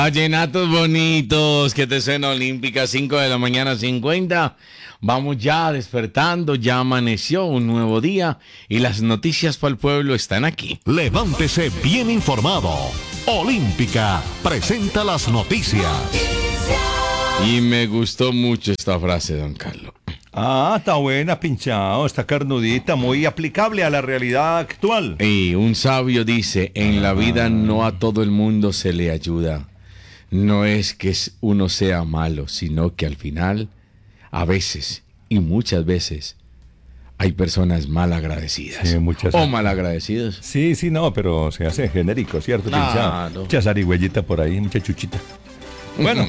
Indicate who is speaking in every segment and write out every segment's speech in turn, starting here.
Speaker 1: Vallenatos bonitos que te suena Olímpica, 5 de la mañana 50. Vamos ya despertando, ya amaneció un nuevo día y las noticias para el pueblo están aquí.
Speaker 2: Levántese bien informado. Olímpica presenta las noticias.
Speaker 1: Y me gustó mucho esta frase, don Carlos.
Speaker 3: Está buena, pinchado, está carnudita, muy aplicable a la realidad actual.
Speaker 1: Y un sabio dice, en la vida no a todo el mundo se le ayuda. No es que uno sea malo, sino que al final, a veces y muchas veces, hay personas mal agradecidas.
Speaker 3: Sí, muchas.
Speaker 1: O mal agradecidos.
Speaker 3: Sí, no, pero se hace genérico, ¿cierto, pinchado? Mucha zarigüeyita por ahí, mucha chuchita. Bueno.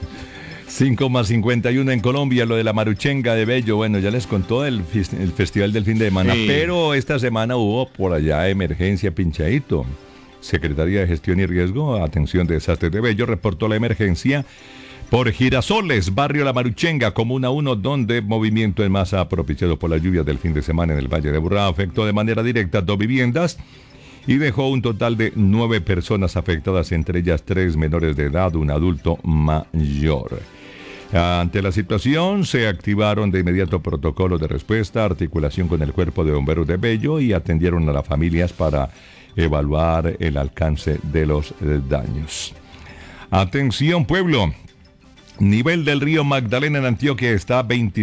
Speaker 3: 5:51 en Colombia, lo de la Maruchenga de Bello. Bueno, ya les contó el festival del fin de semana, sí. Pero esta semana hubo por allá emergencia, pinchadito. Secretaría de Gestión y Riesgo, atención de desastres de Bello, reportó la emergencia por Girasoles, barrio La Maruchenga, comuna 1, donde movimiento en masa propiciado por las lluvias del fin de semana en el Valle de Aburrá afectó de manera directa 2 viviendas y dejó un total de 9 personas afectadas, entre ellas 3 menores de edad, un adulto mayor. Ante la situación, se activaron de inmediato protocolos de respuesta, articulación con el Cuerpo de Bomberos de Bello y atendieron a las familias para evaluar el alcance de los daños. Atención, pueblo. Nivel del río Magdalena en Antioquia está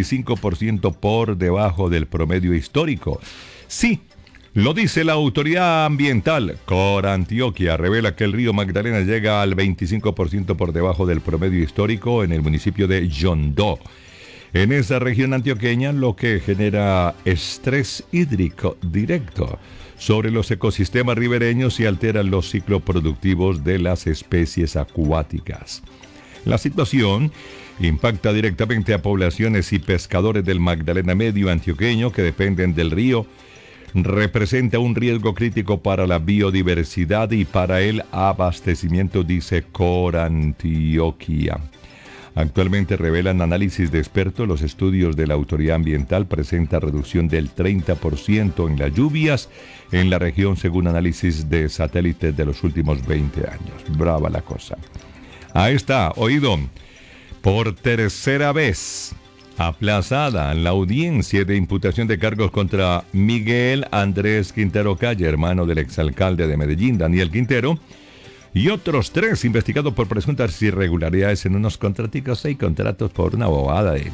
Speaker 3: 25% por debajo del promedio histórico. Sí, lo dice la autoridad ambiental. Corantioquia revela que el río Magdalena llega al 25% por debajo del promedio histórico en el municipio de Yondó, en esa región antioqueña, lo que genera estrés hídrico directo sobre los ecosistemas ribereños y altera los ciclos productivos de las especies acuáticas. La situación impacta directamente a poblaciones y pescadores del Magdalena Medio antioqueño que dependen del río. Representa un riesgo crítico para la biodiversidad y para el abastecimiento, dice Corantioquia. Actualmente revelan análisis de expertos, los estudios de la autoridad ambiental presenta reducción del 30% en las lluvias en la región según análisis de satélites de los últimos 20 años. Brava la cosa. Ahí está, oído, por tercera vez aplazada la audiencia de imputación de cargos contra Miguel Andrés Quintero Calle, hermano del exalcalde de Medellín, Daniel Quintero, y otros 3 investigados por presuntas irregularidades en unos contratos y contratos por una bobada de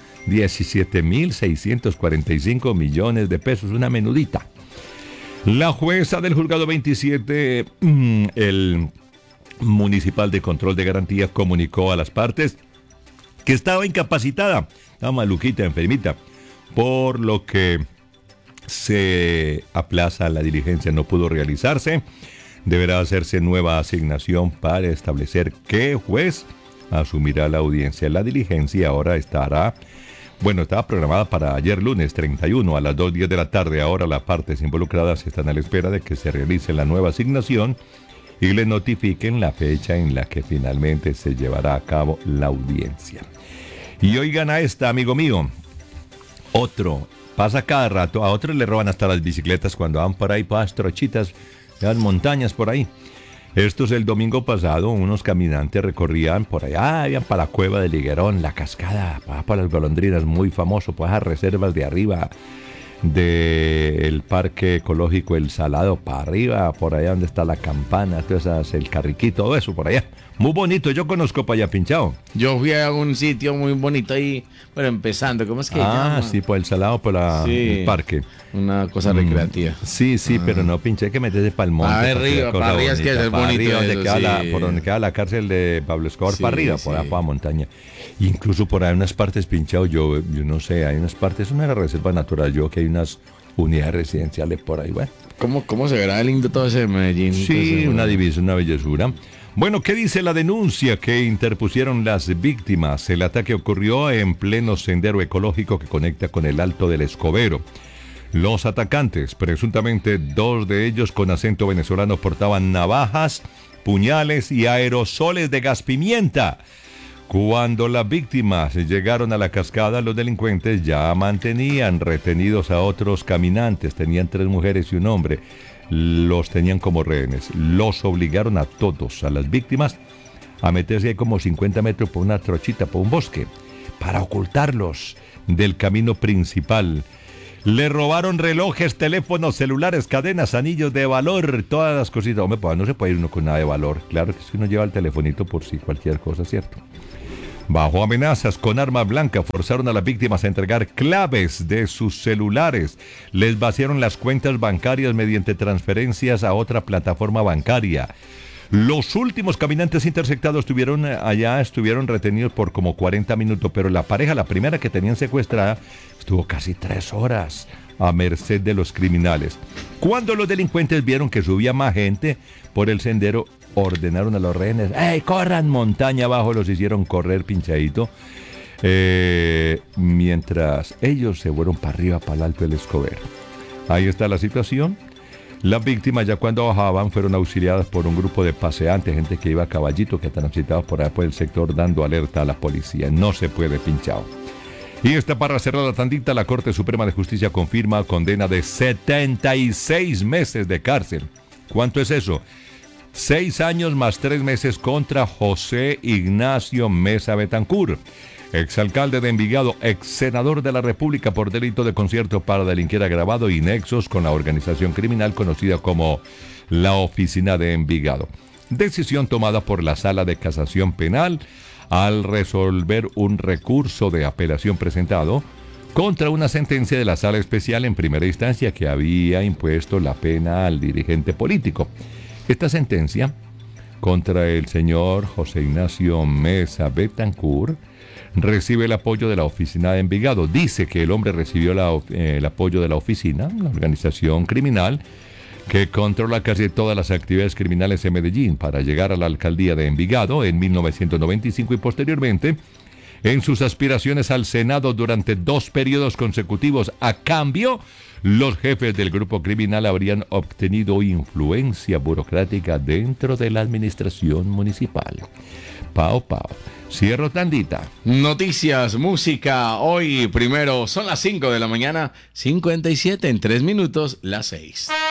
Speaker 3: 17.645 millones de pesos, una menudita. La jueza del juzgado 27, el municipal de control de garantías, comunicó a las partes que estaba incapacitada, estaba maluquita, enfermita, por lo que se aplaza la diligencia, no pudo realizarse. Deberá hacerse nueva asignación para establecer qué juez asumirá la audiencia. La diligencia ahora estaba programada para ayer lunes 31 a las 2:10 de la tarde. Ahora las partes involucradas están a la espera de que se realice la nueva asignación y le notifiquen la fecha en la que finalmente se llevará a cabo la audiencia. Y oigan a esta, amigo mío, otro, pasa cada rato, a otros le roban hasta las bicicletas cuando van por ahí, para trochitas, las montañas por ahí. Esto es el domingo pasado, unos caminantes recorrían por allá, iban para la cueva de Liguerón, la cascada, para las golondrinas, muy famoso, para las reservas de arriba del parque ecológico El Salado, para arriba, por allá donde está la campana, todo eso, el Carriquí, todo eso por allá. Muy bonito, yo conozco para allá, pinchado.
Speaker 1: Yo fui a un sitio muy bonito ahí, pero empezando, ¿cómo es que llama?
Speaker 3: Sí, por El Salado, por el parque.
Speaker 1: Una cosa recreativa.
Speaker 3: Sí, pero no, pinche, hay que meterse para el monte.
Speaker 1: Para arriba es que es bonito.
Speaker 3: Por donde queda la cárcel de Pablo Escobar, para arriba, por allá para la montaña. Incluso por ahí unas partes, pinchado, yo no sé, hay unas partes, una reserva natural, que hay unas unidades residenciales por ahí, bueno.
Speaker 1: ¿Cómo se verá lindo todo ese Medellín?
Speaker 3: Sí, una divisa, una bellezura. Bueno, ¿qué dice la denuncia que interpusieron las víctimas? El ataque ocurrió en pleno sendero ecológico que conecta con el Alto del Escobero. Los atacantes, presuntamente 2 de ellos con acento venezolano, portaban navajas, puñales y aerosoles de gas pimienta. Cuando las víctimas llegaron a la cascada, los delincuentes ya mantenían retenidos a otros caminantes. Tenían 3 mujeres y un hombre. Los tenían como rehenes. Los obligaron a todos, a las víctimas, a meterse ahí como 50 metros por una trochita, por un bosque, para ocultarlos del camino principal. Le robaron relojes, teléfonos, celulares, cadenas, anillos de valor, todas las cositas. Hombre, pues no se puede ir uno con nada de valor. Claro que si uno lleva el telefonito por si cualquier cosa, ¿cierto? Bajo amenazas con arma blanca, forzaron a las víctimas a entregar claves de sus celulares. Les vaciaron las cuentas bancarias mediante transferencias a otra plataforma bancaria. Los últimos caminantes interceptados estuvieron retenidos por como 40 minutos, pero la pareja, la primera que tenían secuestrada, estuvo casi 3 horas a merced de los criminales. Cuando los delincuentes vieron que subía más gente por el sendero, ordenaron a los rehenes, ¡ey, corran montaña abajo! Los hicieron correr pinchadito, mientras ellos se fueron para arriba, para el Alto del Escobar. Ahí está la situación. Las víctimas, ya cuando bajaban, fueron auxiliadas por un grupo de paseantes, gente que iba a caballito, que transitaba por allá por el sector, dando alerta a la policía. No se puede pinchado. Y está para cerrar la tandita. La Corte Suprema de Justicia confirma condena de 76 meses de cárcel. ¿Cuánto es eso? 6 años más 3 meses contra José Ignacio Mesa Betancur, exalcalde de Envigado, exsenador de la República por delito de concierto para delinquir agravado y nexos con la organización criminal conocida como la Oficina de Envigado. Decisión tomada por la Sala de Casación Penal al resolver un recurso de apelación presentado contra una sentencia de la Sala Especial en primera instancia que había impuesto la pena al dirigente político. Esta sentencia contra el señor José Ignacio Mesa Betancur recibe el apoyo de la Oficina de Envigado. Dice que el hombre recibió el apoyo de la oficina, la organización criminal, que controla casi todas las actividades criminales en Medellín, para llegar a la alcaldía de Envigado en 1995 y posteriormente en sus aspiraciones al Senado durante 2 periodos consecutivos. A cambio, los jefes del grupo criminal habrían obtenido influencia burocrática dentro de la administración municipal. Pao. Cierro tandita.
Speaker 1: Noticias, música. Hoy primero son las 5 de la mañana, 57 en 3 minutos, las 6.